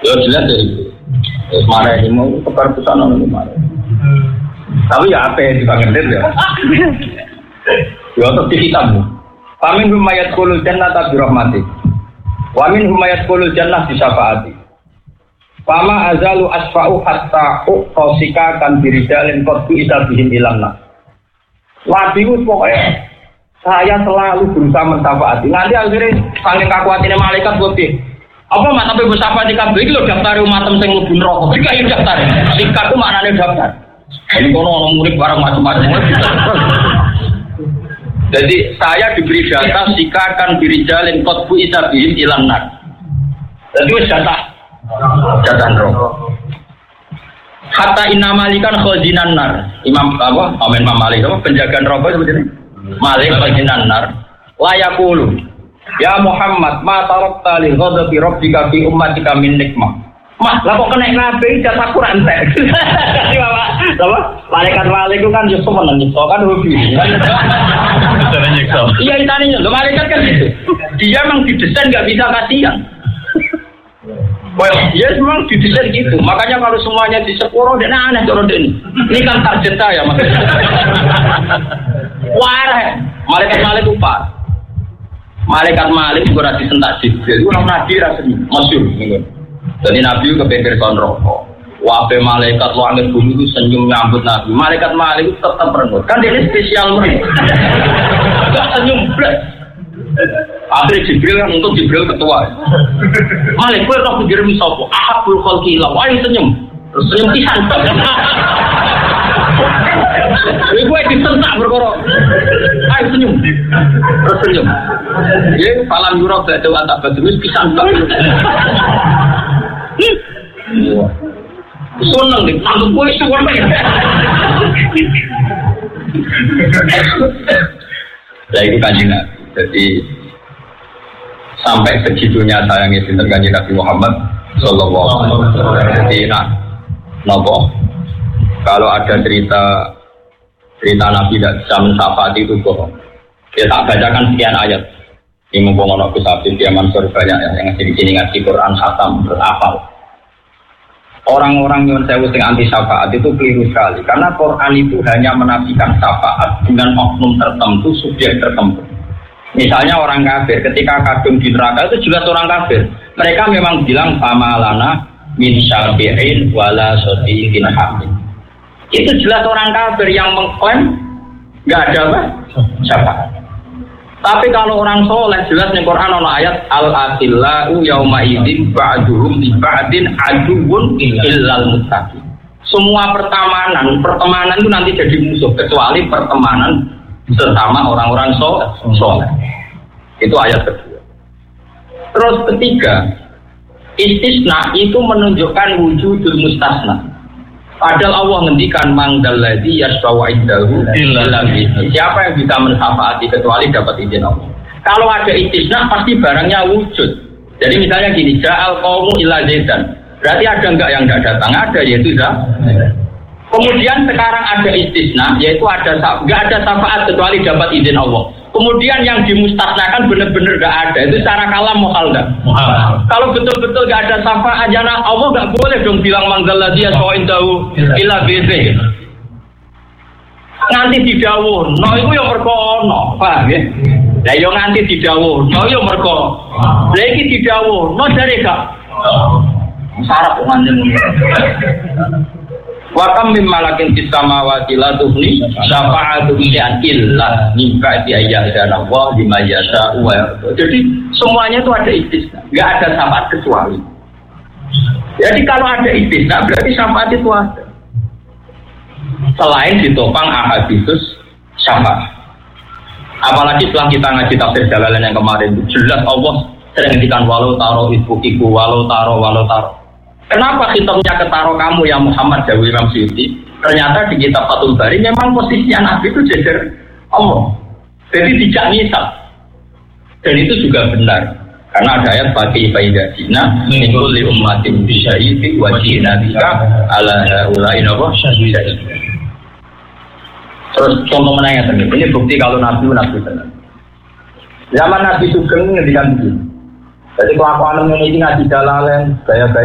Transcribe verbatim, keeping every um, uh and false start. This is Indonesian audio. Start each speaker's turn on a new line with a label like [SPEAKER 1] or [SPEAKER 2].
[SPEAKER 1] Ya jelas ya itu. Terus marah ini mau keperpusan orang marah. Tapi ya apa yang dibangun ya? Ya untuk dihitam. Pamin humayat kulul jannah tabi rahmati. Wamin humayat kulul jannah disyafaati. Fama azalu asfa'u hatta uqsika kan birijalin qaddu isabihim ilanna. Nabi itu pokoknya saya selalu berusaha mensafaati. Nanti akhirnya saking kakuatinnya malaikat lebih. Apa mak sampai bersyafaat di kabeh iki lho daftar umatem sing mlebu neraka. Iki ayo daftar. Sikat ku maknane daftar. Ini kono ono murid barang macam-macam. Jadi saya diberi data sikakan birijalin qadbu isabihim ilan nar. Jadi wis data data neraka. Hatta inna malikan khazinan nar. Imam apa? Amin Imam Malik apa penjaga neraka sebetulnya? Malik khazinan nar. Layaqulu ya Muhammad, ma tarakta li ghadabi rabbika fi ummatika min nikmah. Mah, lah kok kena kabeh jasa Quran teh. Jadi Bapak, apa? Malaikat-malaikat itu kan justru menyiksa kan hobi. Cara nyiksa. Iya, ditanya lho, malaikat kan gitu. Dia memang didesain enggak bisa kasihan. Well, dia memang didesain gitu. Makanya kalau semuanya di sepuro dan aneh cara ini. Ini kan target saya maksudnya. Wah, malaikat-malaikat upah. Malaikat Malik juga rasi sentak Jibril, itu orang Nabi rasanya masyur. Jadi Nabi itu kepikir sonroko. Wabe malaikat langit bumi itu senyum nyambut Nabi. Malaikat Malik itu tetap merengut. Kan dia ini spesial merengut. Gak senyum blek. Akhirnya Jibril kan untuk Jibril ketua. Malik, gue roh kejirim sopo. Ahabul khalqi ilah. Ayo senyum. Terus senyum pisan. Gue disentak berkorok. Ayo senyum. Terus senyum. Ya, falam yurok gak ada antak badumis pisang tak. Seneng nih, nangkep gue semua. Nah itu kanjeng Nabi. Jadi sampai segitunya sayangnya sinten kanjeng Nabi Muhammad sallallahu alaihi wasallam. Jadi nah, nopo kalau ada cerita cerita Nabi tidak bisa mensafati itu bohong. Ya tak bacakan sekian ayat. Ini mumpung ono Gus Abdul dia Mansur banyak ya yang ngasih di sini ngasih Quran khatam berhafal. Orang-orang yang sewu sing anti syafaat itu keliru sekali karena Quran itu hanya menafikan syafaat dengan oknum tertentu, subjek tertentu. Misalnya orang kafir ketika kadung di neraka itu jelas orang kafir. Mereka memang bilang famalana min syafi'in wala sadiqin hamid. Itu jelas orang kafir yang mengklaim enggak ada apa? Syafaat. Tapi kalau orang soleh jelas di Quran ada ayat al-akhillau yauma idzin ba'duhum li ba'din aduwwun illal muttaqin. Semua pertemanan, pertemanan itu nanti jadi musuh kecuali pertemanan sesama orang-orang soleh. Itu ayat kedua. Terus ketiga, istisna itu menunjukkan wujudul mustasna. Padahal Allah ngendikan mangdalladzi yashfa'u 'indahu illa bi'idznih. Siapa yang bisa mensyafaati kecuali dapat izin Allah. Kalau ada istisna pasti barangnya wujud. Jadi misalnya gini, ja'al qaumu illa zaidan. Berarti ada enggak yang enggak datang? Ada, yaitu Zah. Kemudian sekarang ada istisna, yaitu ada enggak ada syafaat kecuali dapat izin Allah. Kemudian yang dimustasnakan benar-benar enggak ada. Itu secara kalam muhal enggak? Muhal. Kalau betul-betul enggak ada syafaat, jana Allah enggak boleh dong bilang mangdalladzi yashfa'u illa bi'idznih. Nganti didhawuh, no iku yo mergo ono, paham ya? Lah yo nganti didhawuh, no yo mergo. Lah iki didhawuh, no jare gak. Sarap nganti ngono. Wa kam mim malakin fis samawati la tuhni syafa'atu illa min ba'di ayyadana wa lima yasha wa. Jadi semuanya itu ada istisna, enggak ada syafaat kecuali. Jadi kalau ada istisna berarti syafaat itu ada. Selain ditopang ahaditsus syafaat. Apalagi setelah kita ngaji tafsir Jalalain yang kemarin jelas Allah sering ngendikan walau taro ibu ibu walau taro walau taro. Kenapa hitamnya ketaro kamu ya Muhammad Jawi Imam Suyuti? Ternyata di kitab Fathul Bari memang posisinya Nabi itu jejer Allah. Jadi tidak misal. Dan itu juga benar. Karena ada ayat bagi faidahina min kulli ummatin bi syahidin wa ji'na bika ala haula'i syahidin. Terus contoh menanya tadi. Ini bukti kalau Nabi Nabi benar. Zaman Nabi Sugeng ngendikan begini. Jadi kelakuan ini ngaji Jalalain gaya-gaya